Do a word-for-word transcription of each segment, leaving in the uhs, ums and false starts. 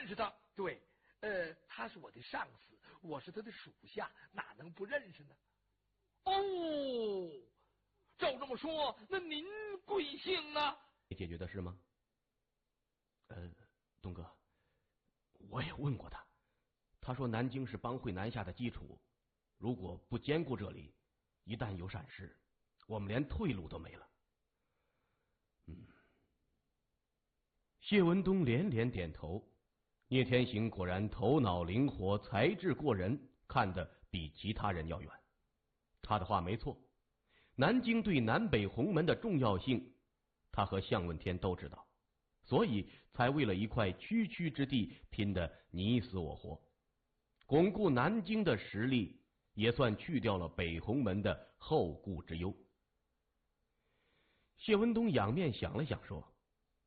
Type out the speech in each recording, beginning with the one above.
认识他？ 对，呃，他是我的上司，我是他的属下，哪能不认识呢？ 哦，照这么说，那您贵姓啊？ 没解决的事吗？呃，东哥，我也问过他，他说南京是帮会南下的基础，如果不兼顾这里，一旦有闪失，我们连退路都没了。嗯，谢文东连连点头。聂天行果然头脑灵活，才智过人，看得比其他人要远。他的话没错，南京对南北鸿门的重要性，他和向问天都知道，所以才为了一块区区之地拼得你死我活。巩固南京的实力，也算去掉了北鸿门的后顾之忧。谢文东仰面想了想说，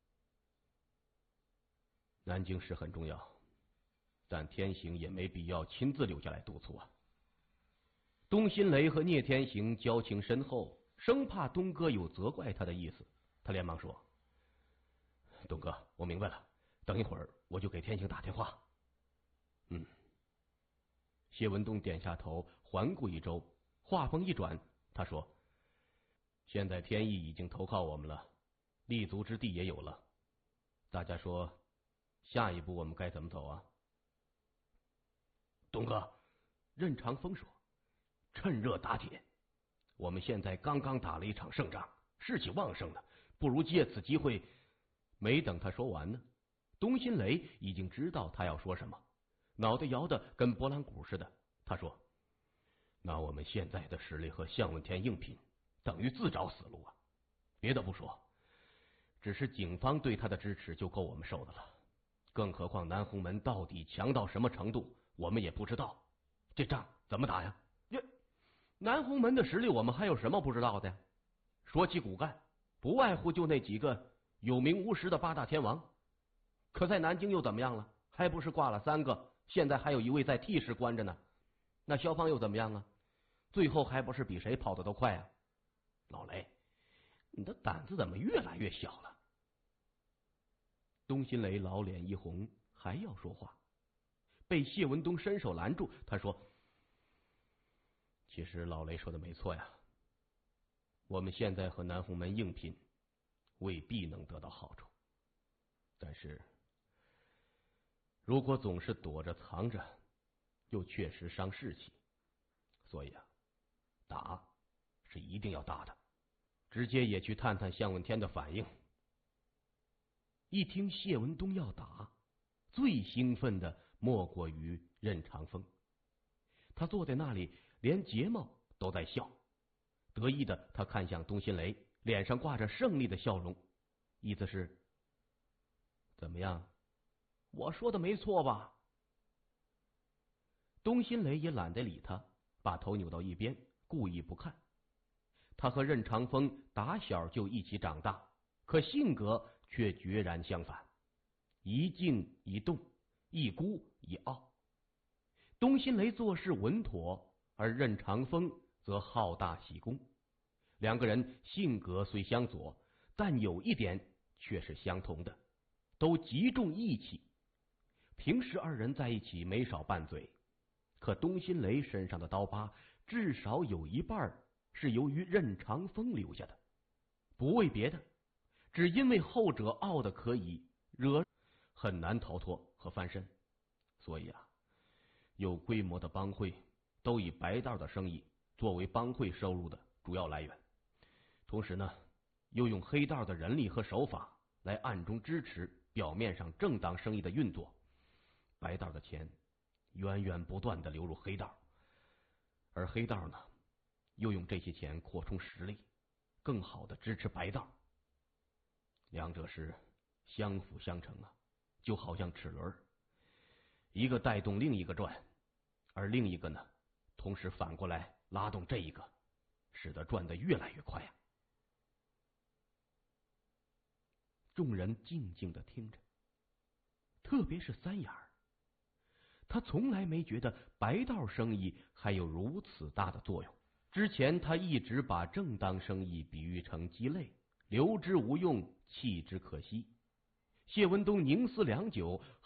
南京是很重要，但天行也没必要亲自留下来督促啊。东新雷和聂天行交情深厚，生怕东哥有责怪他的意思，他连忙说，东哥，我明白了，等一会儿我就给天行打电话。嗯。谢文东点下头，环顾一周，话锋一转，他说，现在天意已经投靠我们了，立足之地也有了，大家说下一步我们该怎么走啊？东哥，任长风说，趁热打铁，我们现在刚刚打了一场胜仗，士气旺盛的，不如借此机会。没等他说完呢，东新雷已经知道他要说什么，脑袋摇得跟拨浪鼓似的。他说，那我们现在的实力和向问天硬拼，等于自找死路啊。别的不说，只是警方对他的支持就够我们受的了，更何况南鸿门到底强到什么程度我们也不知道，这仗怎么打呀？这南鸿门的实力我们还有什么不知道的呀？说起骨干，不外乎就那几个有名无实的八大天王，可在南京又怎么样了？还不是挂了三个，现在还有一位在替室关着呢。那萧芳又怎么样啊？最后还不是比谁跑得都快啊？老雷，你的胆子怎么越来越小了？东新雷老脸一红，还要说话，被谢文东伸手拦住。他说，其实老雷说的没错呀，我们现在和南鸿门硬拼，未必能得到好处，但是如果总是躲着藏着，又确实伤士气，所以啊，打是一定要打的，直接也去探探向问天的反应。一听谢文东要打，最兴奋的莫过于任长风。他坐在那里，连睫毛都在笑，得意的他看向东新雷，脸上挂着胜利的笑容，意思是，怎么样，我说的没错吧？东新雷也懒得理他，把头扭到一边，故意不看。他和任长风打小就一起长大，可性格却决然相反，一静一动，一孤一傲。东新雷做事稳妥，而任长风则好大喜功。两个人性格虽相左，但有一点却是相同的，都极重义气。平时二人在一起没少拌嘴，可东新雷身上的刀疤至少有一半是由于任长风留下的，不为别的，只因为后者傲的可以惹，很难逃脱和翻身。所以啊，有规模的帮会都以白道的生意作为帮会收入的主要来源，同时呢，又用黑道的人力和手法来暗中支持表面上正当生意的运作。白道的钱源源不断的流入黑道，而黑道呢，又用这些钱扩充实力，更好的支持白道。两者是相辅相成啊，就好像齿轮，一个带动另一个转，而另一个呢，同时反过来拉动这一个，使得转得越来越快啊。众人静静的听着，特别是三眼儿，他从来没觉得白道生意还有如此大的作用。之前他一直把正当生意比喻成鸡肋，留之无用，弃之可惜。谢文东凝思良久，